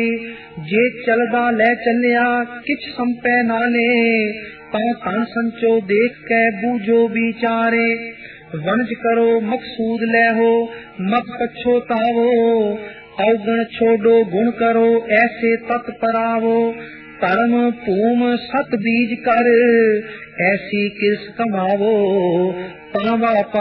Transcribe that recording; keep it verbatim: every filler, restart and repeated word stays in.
ਹੋਏ। ਜੇ ਚਲਦਾ ਲੈ ਚੱਲਿਆ ਕਿਛ ਸੰਪੈ ਨਾਲੇ, ਤਾਂ ਧਨ ਸੰਚੋ ਦੇਖ ਕੇ ਬੂਝੋ ਵਿਚਾਰੇ। ਵਣਜ ਕਰੋ ਮਕਸੂਦ ਲੈ ਹੋ ਮਤ ਪਛੋਤਾਵੋ, ਔਗਣ ਛੋਡੋ ਗੁਣ ਕਰੋ ਐਸੇ ਤਤ ਪਰਾਵੋ। ਧਰਮ ਭੂਮ ਸਤ ਬੀਜ ਕਰ ਐਸੀ ਕਿਸ ਕਮਾਵੋ, ਪਾਵਾ